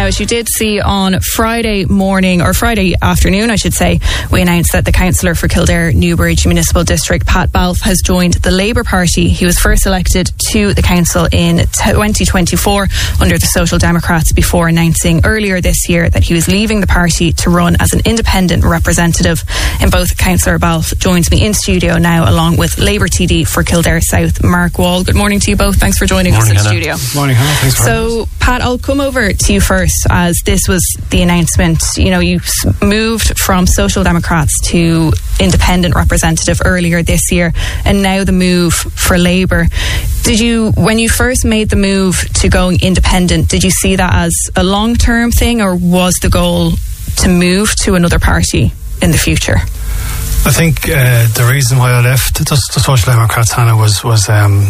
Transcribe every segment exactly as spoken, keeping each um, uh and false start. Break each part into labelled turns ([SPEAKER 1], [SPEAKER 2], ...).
[SPEAKER 1] Now, as you did see on Friday morning, or Friday afternoon, I should say, we announced that the councillor for Kildare Newbridge Municipal District, Pat Balfe, has joined the Labour Party. He was first elected to the council in twenty twenty-four under the Social Democrats before announcing earlier this year that he was leaving the party to run as an independent representative. And both Councillor Balfe joins me in studio now, along with Labour T D for Kildare South, Mark Wall. Good morning to you both. Thanks for joining
[SPEAKER 2] morning,
[SPEAKER 1] us in
[SPEAKER 2] Hannah.
[SPEAKER 1] studio.
[SPEAKER 2] Morning, Hannah. Thanks for having us.
[SPEAKER 1] So, Pat, I'll come over to you first, as this was the announcement. You know, you moved from Social Democrats to independent representative earlier this year, and now the move for Labour. Did you, when you first made the move to going independent, did you see that as a long-term thing, or was the goal to move to another party in the future?
[SPEAKER 2] I think uh, the reason why I left the, the Social Democrats, Hannah, was was um,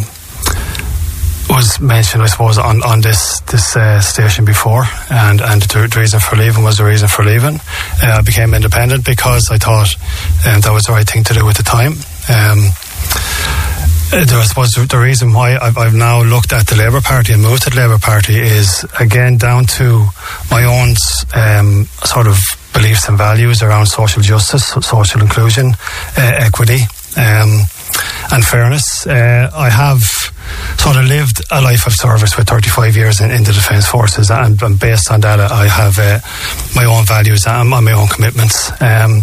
[SPEAKER 2] was mentioned, I suppose, on, on this this uh, station before, and, and the, the reason for leaving was the reason for leaving. Uh, I became independent because I thought um, that was the right thing to do at the time. Um, there, I suppose the reason why I've, I've now looked at the Labour Party and moved to the Labour Party is, again, down to my own um, sort of beliefs and values around social justice, social inclusion, uh, equity, um, and fairness. Uh, I have sort of lived a life of service with thirty-five years in, in the Defence Forces, and, and based on that I have uh, my own values and my own commitments. Um,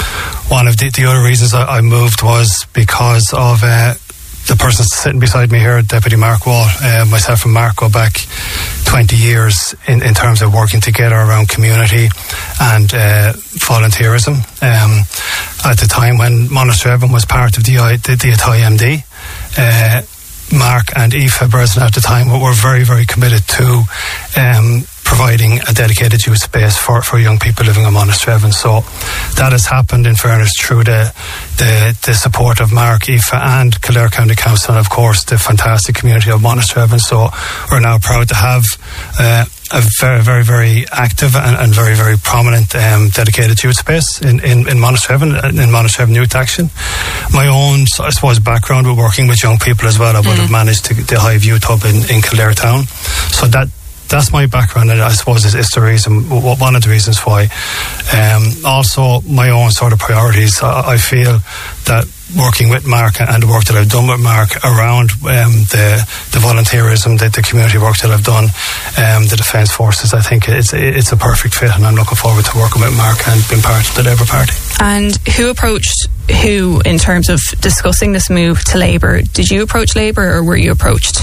[SPEAKER 2] one of the, the other reasons I, I moved was because of uh, the person sitting beside me here, Deputy Mark Wall. Uh, myself and Mark go back twenty years in, in terms of working together around community and uh, volunteerism. Um, at the time when Monasterevin was part of the, the, the I M D, uh, Mark and Aoife Breslin at the time were very, very committed to um, providing a dedicated youth space for, for young people living in Monasterevin. So that has happened, in fairness, through the, the, the support of Mark, Aoife and Kildare County Council, and of course the fantastic community of Monasterevin. So we're now proud to have uh, a very, very, very active and, and very, very prominent um, dedicated youth space in, in, in Monasterevin, in Monasterevin Youth Action. My own, I suppose, background with working with young people as well, I would mm. have managed to, the Hive Youth Hub in, in Kildare Town. So that That's my background, and I suppose is, is the reason, one of the reasons why. Um, also, my own sort of priorities. I, I feel that working with Mark and the work that I've done with Mark around um, the the volunteerism, the, the community work that I've done, um, the Defence Forces, I think it's it's a perfect fit, and I'm looking forward to working with Mark and being part of the Labour Party. And who approached who in terms of discussing this move to Labour? Did you approach Labour, or were you approached?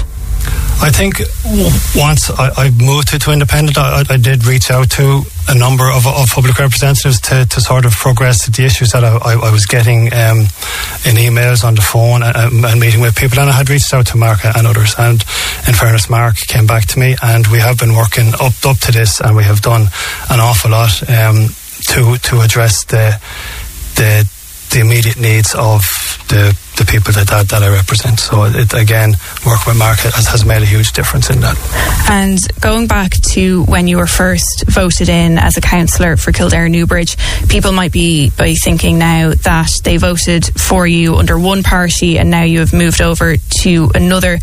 [SPEAKER 2] I think once I, I moved to, to independent, I, I did reach out to a number of, of public representatives to, to sort of progress the issues that I, I, I was getting um, in emails, on the phone, and, and meeting with people. And I had reached out to Mark and others. And in fairness, Mark came back to me, and we have been working up up to this, and we have done an awful lot um, to to address the the. the immediate needs of the the people that, that, that I represent. So it, again, work with Mark has, has made a huge difference in that. And going back to when you were first voted in as a councillor for Kildare Newbridge, people might be, be thinking now that they voted for you under one party and now you have moved over to another.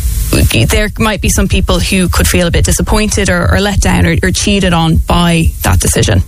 [SPEAKER 2] There might be some people who could feel a bit disappointed or, or let down or, or cheated on by that decision.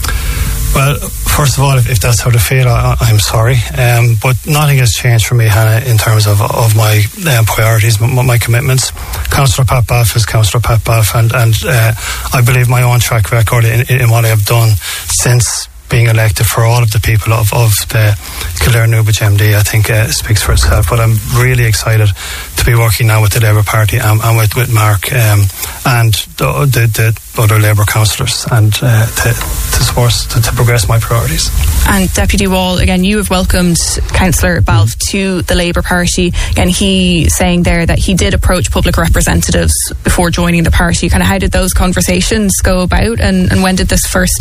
[SPEAKER 2] Well, first of all, if, if that's how they feel, I, I'm sorry. Um, but nothing has changed for me, Hannah, in terms of, of my um, priorities, my, my commitments. Councillor Pat Balfe is Councillor Pat Balfe, and, and uh, I believe my own track record in, in what I have done since being elected for all of the people of, of the Kildare Newbridge M D, I think uh, speaks for itself. But I'm really excited to be working now with the Labour Party and, and with, with Mark um, and the, the, the other Labour councillors, and uh, to, to support, to, to progress my priorities. And Deputy Wall, again, you have welcomed Councillor Balfe mm. to the Labour Party. Again, he saying there that he did approach public representatives before joining the party. Kind of how did those conversations go about, and, and when did this first start?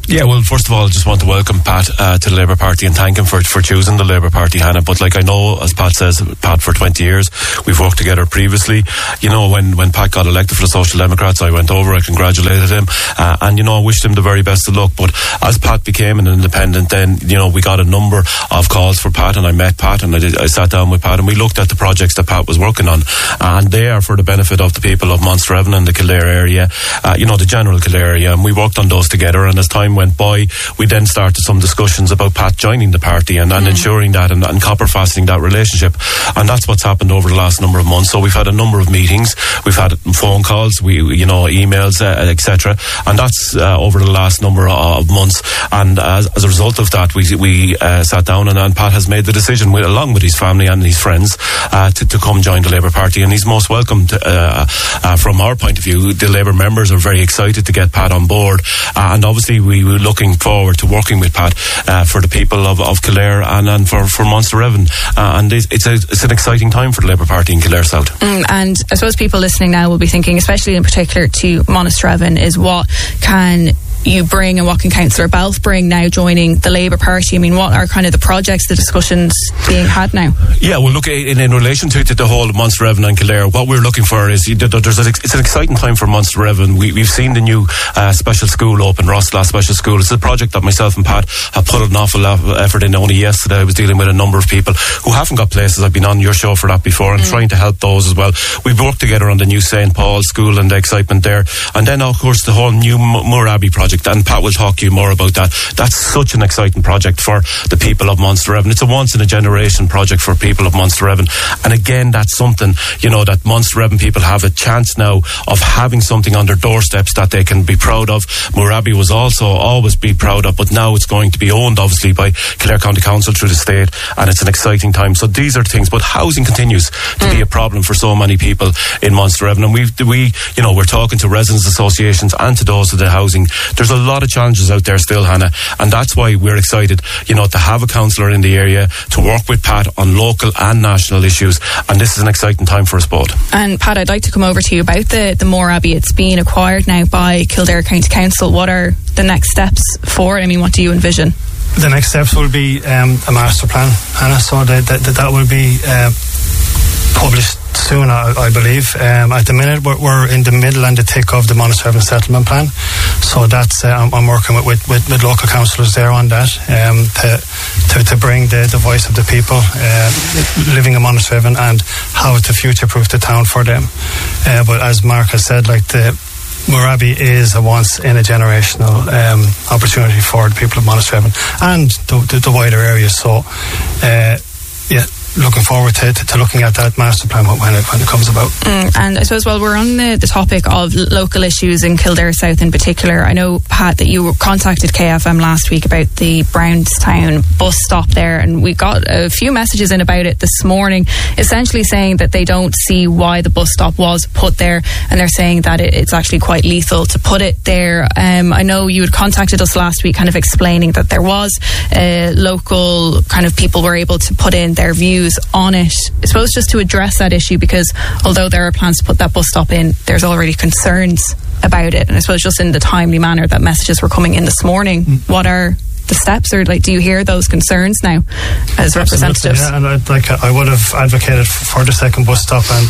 [SPEAKER 3] Yeah, well, first of all, I just want to welcome Pat uh, to the Labour Party and thank him for for choosing the Labour Party, Hannah. But like I know, as Pat says, Pat, for twenty years, we've worked together previously. You know, when, when Pat got elected for the Social Democrats, I went over, I congratulated him, uh, and, you know, I wished him the very best of luck. But as Pat became an independent, then, you know, we got a number of calls for Pat, and I met Pat, and I, did, I sat down with Pat, and we looked at the projects that Pat was working on, and they are for the benefit of the people of Monsterevin and the Kildare area, uh, you know, the general Kildare area, and we worked on those together. And as time went by, we then started some discussions about Pat joining the party and, and mm. ensuring that and, and copper fasting that relationship, and that's what's happened over the last number of months. So we've had a number of meetings, we've had phone calls, we you know emails, uh, et cetera, and that's uh, over the last number of months. And as, as a result of that, we we uh, sat down, and, and Pat has made the decision, with, along with his family and his friends, uh, to, to come join the Labour Party, and he's most welcome. To, uh, uh, from our point of view, the Labour members are very excited to get Pat on board, uh, and obviously we were looking forward to working with Pat uh, for the people of, of Kildare and, and for, for Monsterevin, uh, and it's, it's, a, it's an exciting time for the Labour Party in Kildare South.
[SPEAKER 1] Mm, and I suppose people listening now will be thinking, especially in particular to Monsterevin, is what can you bring and what can Councillor Balfe bring now joining the Labour Party? I mean, what are kind of the projects, the discussions being had now?
[SPEAKER 3] Yeah, well, look, in, in relation to, to the whole of Monsterevin and Kildare, what we're looking for is, there's a, it's an exciting time for Monsterevin. We, we've seen the new uh, special school open, Rosselaw Special School. It's a project that myself and Pat have put an awful lot of effort in. Only yesterday I was dealing with a number of people who haven't got places. I've been on your show for that before, and mm. trying to help those as well. We've worked together on the new Saint Paul's School and the excitement there. And then, of course, the whole new Moore Abbey project, and Pat will talk to you more about that. That's such an exciting project for the people of Monsterevin. It's a once-in-a-generation project for people of Monsterevin. And again, that's something, you know, that Monsterevin people have a chance now of having something on their doorsteps that they can be proud of. Moore Abbey was also always be proud of, but now it's going to be owned, obviously, by Kildare County Council through the state, and it's an exciting time. So these are things, but housing continues to mm. be a problem for so many people in Monsterevin. And we, we, you know, we're talking to residents associations and to those of the housing. There's a lot of challenges out there still, Hannah, and that's why we're excited, you know, to have a councillor in the area to work with Pat on local and national issues, and this is an exciting time for us both.
[SPEAKER 1] And Pat, I'd like to come over to you about the, the Moore Abbey. It's being acquired now by Kildare County Council. What are the next steps for it? I mean, what do you envision?
[SPEAKER 2] The next steps will be um, a master plan, Hannah, so that, that, that will be uh, published soon, I, I believe. Um, at the minute, we're, we're in the middle and the thick of the Monsterevin settlement plan, so that's uh, I'm, I'm working with, with, with, with local councillors there on that, um, to, to to bring the, the voice of the people uh, living in Monsterevin and how to future-proof the town for them. Uh, but as Mark has said, like the Moore Abbey is a once-in-a-generational um, opportunity for the people of Monsterevin and the, the, the wider area. So, uh, yeah. looking forward to, to, to looking at that master plan when it, when it comes about.
[SPEAKER 1] Mm, and I suppose while we're on the, the topic of local issues in Kildare South in particular, I know, Pat, that you contacted K F M last week about the Brownstown bus stop there, and we got a few messages in about it this morning, essentially saying that they don't see why the bus stop was put there, and they're saying that it, it's actually quite lethal to put it there. Um, I know you had contacted us last week kind of explaining that there was uh, local kind of people were able to put in their views on it. I suppose just to address that issue, because although there are plans to put that bus stop in, there's already concerns about it, and I suppose just in the timely manner that messages were coming in this morning, mm. what are the steps, or like do you hear those concerns now as representatives?
[SPEAKER 2] Yeah, and I'd, like I would have advocated for the second bus stop, and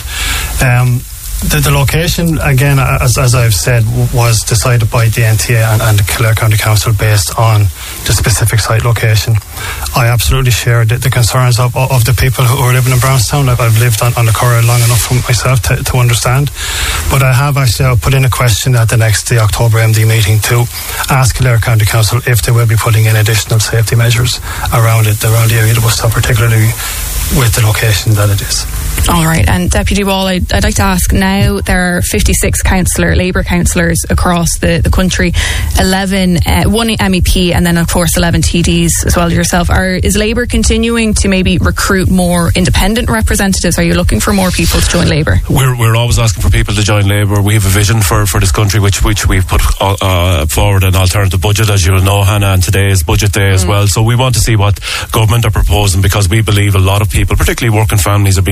[SPEAKER 2] um The, the location, again, as, as I've said, was decided by the N T A and, and the Kildare County Council based on the specific site location. I absolutely share the, the concerns of, of the people who are living in Brownstown. I've, I've lived on, on the Curragh long enough for myself to, to understand. But I have actually I'll put in a question at the next the October M D meeting to ask Kildare County Council if they will be putting in additional safety measures around it, around the area of the bus stop, particularly with the location that it is.
[SPEAKER 1] All right, and Deputy Wall, I'd, I'd like to ask now, there are fifty-six councillor, Labour councillors across the, the country, eleven, uh, one M E P, and then of course eleven T Ds as well as yourself. Are, is Labour continuing to maybe recruit more independent representatives? Are you looking for more people to join Labour?
[SPEAKER 3] We're, we're always asking for people to join Labour. We have a vision for, for this country which which we've put uh, forward an alternative budget, as you will know, Hannah, and today is budget day as mm. well. So we want to see what government are proposing, because we believe a lot of people, particularly working families, are being left behind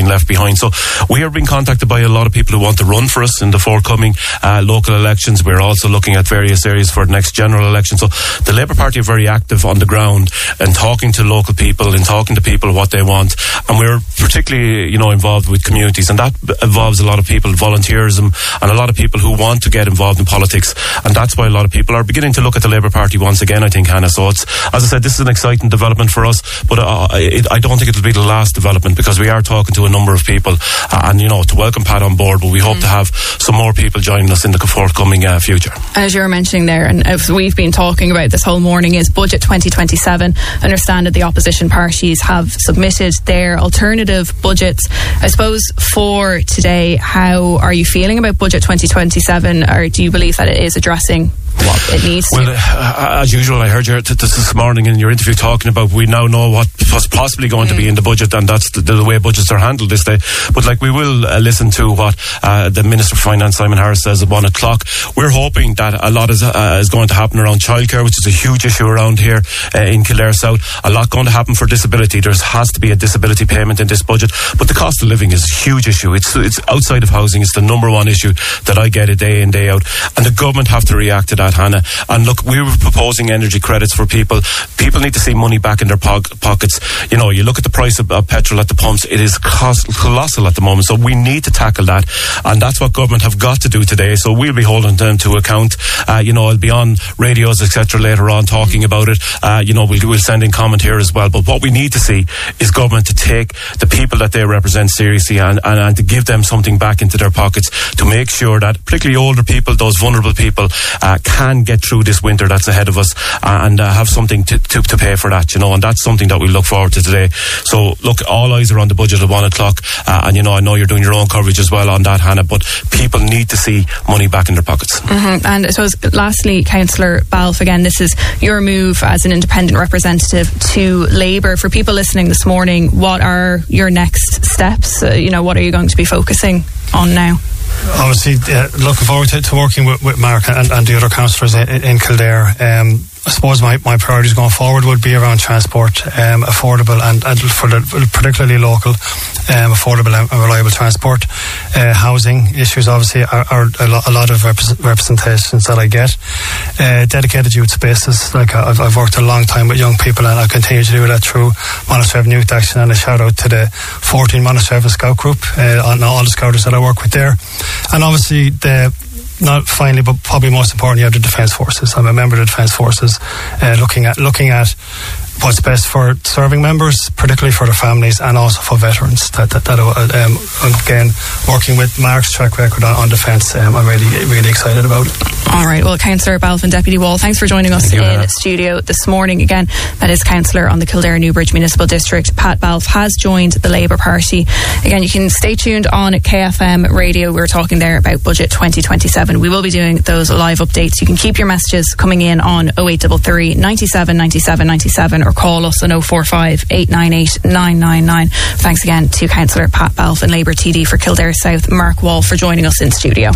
[SPEAKER 3] behind. So we are being contacted by a lot of people who want to run for us in the forthcoming uh, local elections. We're also looking at various areas for the next general election. So the Labour Party are very active on the ground and talking to local people and talking to people what they want. And we're particularly, you know, involved with communities, and that involves a lot of people, volunteerism, and a lot of people who want to get involved in politics. And that's why a lot of people are beginning to look at the Labour Party once again, I think, Hannah. So it's, as I said, this is an exciting development for us, but uh, it, I don't think it'll be the last development, because we are talking to a number of people, uh, and, you know, to welcome Pat on board, but we hope mm. to have some more people joining us in the forthcoming uh, future.
[SPEAKER 1] As you were mentioning there, and as we've been talking about this whole morning, is Budget twenty twenty-seven. I understand that the opposition parties have submitted their alternative budgets. I suppose for today, how are you feeling about Budget twenty twenty-seven, or do you believe that it is addressing what it needs to?
[SPEAKER 3] Well, uh, as usual, I heard you t- this morning in your interview talking about we now know what was possibly going mm. to be in the budget, and that's the, the way budgets are handled this day. But like, we will uh, listen to what uh, the Minister for Finance, Simon Harris, says at one o'clock. We're hoping that a lot is, uh, is going to happen around childcare, which is a huge issue around here uh, in Kildare South. A lot going to happen for disability. There has to be a disability payment in this budget, but the cost of living is a huge issue. It's it's outside of housing. It's the number one issue that I get a day in, day out, and the government have to react to that, Hannah. And look, we were proposing energy credits for people. People need to see money back in their po- pockets. You know, you look at the price of, of petrol at the pumps, it is cost- colossal at the moment, so we need to tackle that, and that's what government have got to do today. So we'll be holding them to account. Uh, you know, I'll be on radios, et cetera later on talking about it. Uh, you know, we'll, we'll send in comment here as well, but what we need to see is government to take the people that they represent seriously, and, and, and to give them something back into their pockets, to make sure that particularly older people, those vulnerable people, uh, can get through this winter that's ahead of us, uh, and uh, have something to, to, to pay for that, you know, and that's something that we look forward to today. So look, all eyes are on the budget at one o'clock, uh, and you know, I know you're doing your own coverage as well on that, Hannah, but people need to see money back in their pockets.
[SPEAKER 1] Mm-hmm. And I suppose lastly, Councillor Balfe, again, this is your move as an independent representative to Labour. For people listening this morning, what are your next steps? Uh, you know, what are you going to be focusing on now?
[SPEAKER 2] Obviously, uh, looking forward to, to working with, with Mark and, and the other councillors in, in Kildare. Um, I suppose my, my priorities going forward would be around transport, um, affordable and, and for the particularly local, um, affordable and reliable transport. Uh, housing issues obviously are, are a, lot, a lot of repre- representations that I get. Uh, dedicated youth spaces, like I've, I've worked a long time with young people, and I continue to do that through Monasterevin Youth Action, and a shout out to the fourteen Monasterevin Scout Group, uh, and all the scouters that I work with there. And obviously the not finally, but probably most important, you have the Defence Forces. I'm a member of the Defence Forces, uh, looking at looking at what's best for serving members, particularly for their families, and also for veterans. That, that, that um, again, working with Mark's track record on, on defence, um, I'm really, really excited about it.
[SPEAKER 1] All right, well, Councillor Balfe and Deputy Wall, thanks for joining us
[SPEAKER 3] Thank
[SPEAKER 1] in
[SPEAKER 3] you,
[SPEAKER 1] the studio this morning. Again, that is Councillor on the Kildare Newbridge Municipal District. Pat Balfe has joined the Labour Party. Again, you can stay tuned on K F M radio. We were talking there about Budget twenty twenty-seven. We will be doing those live updates. You can keep your messages coming in on oh eight three three, ninety-seven, ninety-seven, ninety-seven, or call us on oh four five, eight nine eight, nine nine nine. Thanks again to Councillor Pat Balfe and Labour T D for Kildare South, Mark Wall, for joining us in studio.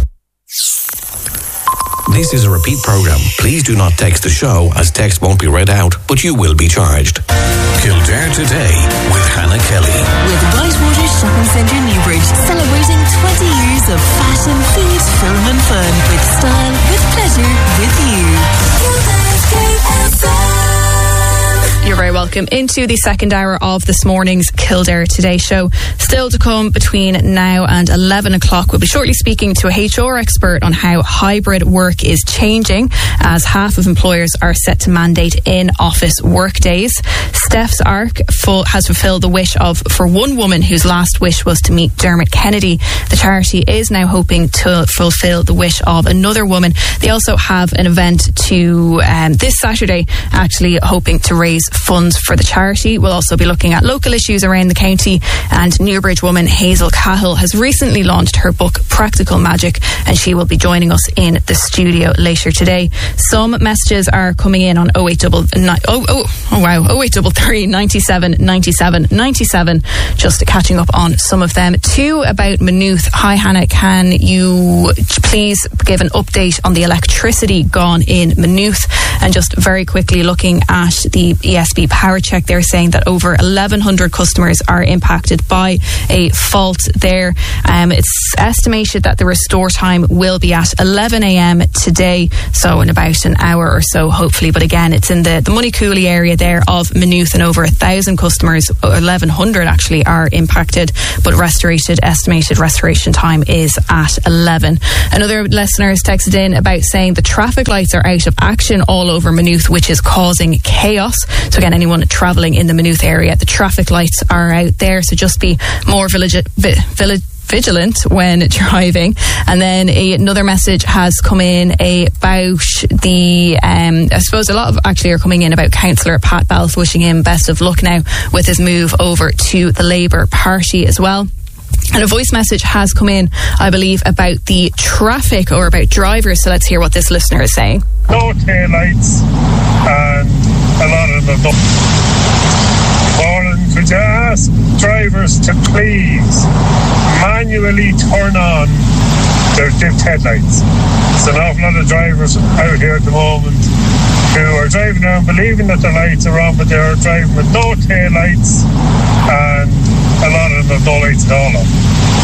[SPEAKER 4] This is a repeat programme. Please do not text the show, as text won't be read out, but you will be charged. Kildare Today with Hannah Kelly.
[SPEAKER 5] With Whitewater Shopping Centre Newbridge, celebrating twenty years of fashion, food, film and fun. With style, with pleasure, with you. Kildare's K F M.
[SPEAKER 1] You're very welcome into the second hour of this morning's Kildare Today show. Still to come between now and eleven o'clock. We'll be shortly speaking to a H R expert on how hybrid work is changing, as half of employers are set to mandate in-office work days. Steph's Arc full, has fulfilled the wish of for one woman whose last wish was to meet Dermot Kennedy. The charity is now hoping to fulfill the wish of another woman. They also have an event to um, this Saturday, actually hoping to raise funds for the charity. We'll also be looking at local issues around the county, and Newbridge woman Hazel Cahill has recently launched her book Practical Magic, and she will be joining us in the studio later today. Some messages are coming in on oh eight double nine oh oh oh wow oh eight double three ninety-seven ninety-seven ninety-seven. Just catching up on some of them. Two about Maynooth. Hi Hannah, can you please give an update on the electricity gone in Maynooth? And just very quickly looking at the E S B power our check, they're saying that over eleven hundred customers are impacted by a fault there. Um, it's estimated that the restore time will be at eleven a.m. today, so in about an hour or so, hopefully. But again, it's in the, the Moneycooley area there of Maynooth, and over a thousand customers, eleven hundred actually, are impacted, but restorated estimated restoration time is at eleven. Another listener has texted in about saying the traffic lights are out of action all over Maynooth, which is causing chaos. So again, anyone travelling in the Maynooth area, the traffic lights are out there, so just be more village, vi- village vigilant when driving. And then a, another message has come in about the um, I suppose a lot of actually are coming in about Councillor Pat Balfe, wishing him best of luck now with his move over to the Labour Party as well. And a voice message has come in, I believe, about the traffic or about drivers. So let's hear what this listener is saying.
[SPEAKER 6] No tail lights, and a lot of them have done. Pauline, could you ask drivers to please manually turn on their dipped headlights? There's an awful lot of drivers out here at the moment who are driving around believing that the lights are on, but they're driving with no tail lights, and a lot of them have no lights at all on.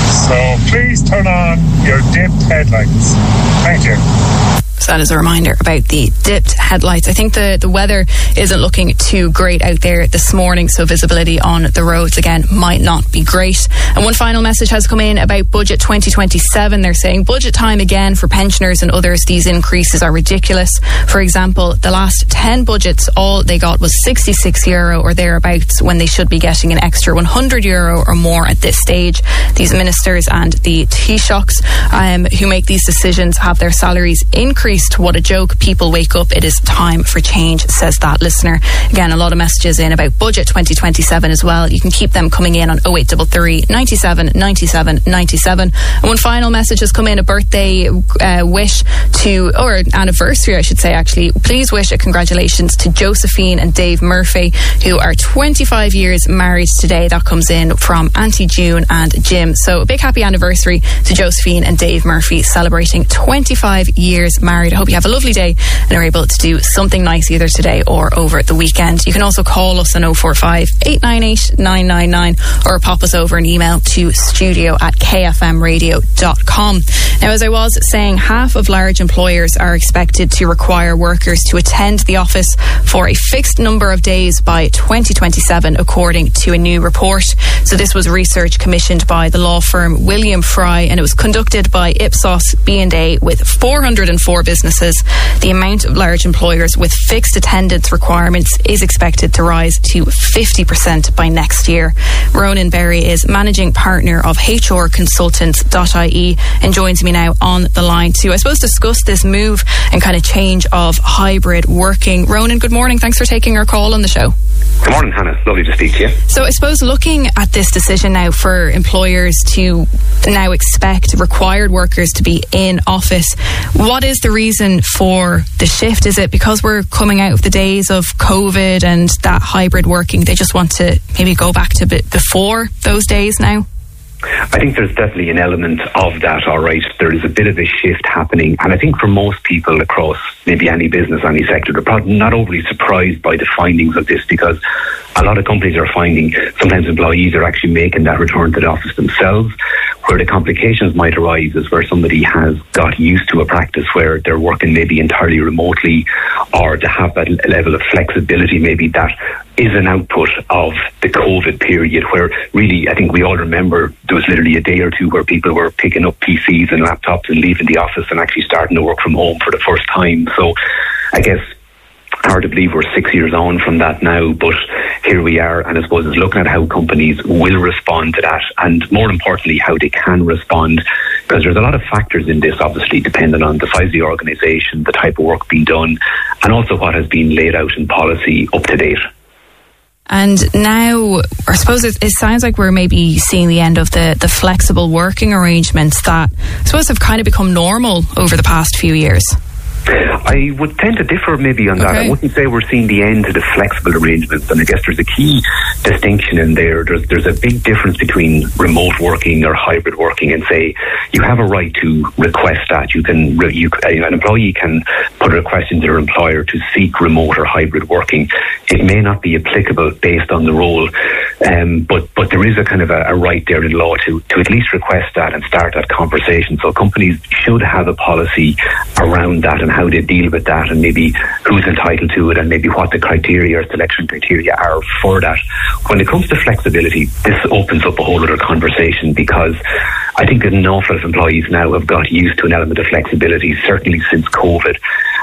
[SPEAKER 6] So please turn on your dipped headlights. Thank you.
[SPEAKER 1] So that is a reminder about the dipped headlights. I think the, the weather isn't looking too great out there this morning, so visibility on the roads again might not be great. And one final message has come in about Budget twenty twenty-seven. They're saying budget time again for pensioners and others. These increases are ridiculous. For example, the last ten budgets, all they got was sixty-six euro or thereabouts, when they should be getting an extra one hundred euro or more at this stage. These ministers and the Taoiseachs um, who make these decisions have their salaries increased. What a joke. People wake up. It is time for change, says that listener. Again, a lot of messages in about Budget twenty twenty-seven as well. You can keep them coming in on oh eight three three, ninety-seven, ninety-seven, ninety-seven. And one final message has come in, a birthday uh, wish to, or an anniversary I should say actually. Please wish a congratulations to Josephine and Dave Murphy, who are twenty-five years married today. That comes in from Auntie June and Jim. So a big happy anniversary to Josephine and Dave Murphy, celebrating twenty-five years married. I hope you have a lovely day and are able to do something nice either today or over the weekend. You can also call us on oh four five, eight nine eight, nine nine nine or pop us over an email to studio at k f m radio dot com. Now, as I was saying, half of large employers are expected to require workers to attend the office for a fixed number of days by twenty twenty-seven, according to a new report. So this was research commissioned by the law firm William Fry, and it was conducted by Ipsos B and A with four hundred four businesses. The amount of large employers with fixed attendance requirements is expected to rise to fifty percent by next year. Ronan Berry is managing partner of H R Consultants dot I E and joins me now on the line to, I suppose, discuss this move and kind of change of hybrid working. Ronan, good morning. Thanks for taking our call on the show.
[SPEAKER 7] Good morning, Hannah. Lovely to speak to you.
[SPEAKER 1] So I suppose looking at this decision now for employers to now expect required workers to be in office, what is the reason for the shift? Is it because we're coming out of the days of COVID and that hybrid working? They just want to maybe go back to bit before those days now?
[SPEAKER 7] I think there's definitely an element of that, all right. There is a bit of a shift happening, and I think for most people across maybe any business, any sector, they're probably not overly surprised by the findings of this, because a lot of companies are finding sometimes employees are actually making that return to the office themselves. Where the complications might arise is where somebody has got used to a practice where they're working maybe entirely remotely, or to have that level of flexibility maybe that is an output of the COVID period, where really I think we all remember there was literally a day or two where people were picking up P Cs and laptops and leaving the office and actually starting to work from home for the first time. So I guess hard to believe we're six years on from that now, but here we are, and I suppose it's looking at how companies will respond to that, and more importantly how they can respond, because there's a lot of factors in this, obviously, depending on the size of the organisation, the type of work being done, and also what has been laid out in policy up to date.
[SPEAKER 1] And now, I suppose it, it sounds like we're maybe seeing the end of the, the flexible working arrangements that I suppose have kind of become normal over the past few years.
[SPEAKER 7] I would tend to differ maybe on that.
[SPEAKER 1] Okay.
[SPEAKER 7] I wouldn't say we're seeing the end to the flexible arrangements, and I guess there's a key distinction in there. There's, there's a big difference between remote working or hybrid working, and say you have a right to request that. You can, you, an employee can put a request into their employer to seek remote or hybrid working. It may not be applicable based on the role, um, but but there is a kind of a, a right there in law to, to at least request that and start that conversation. So companies should have a policy around that and how they deal with that, and maybe who's entitled to it, and maybe what the criteria or selection criteria are for that. When it comes to flexibility, this opens up a whole other conversation, because I think that an awful lot of employees now have got used to an element of flexibility, certainly since COVID.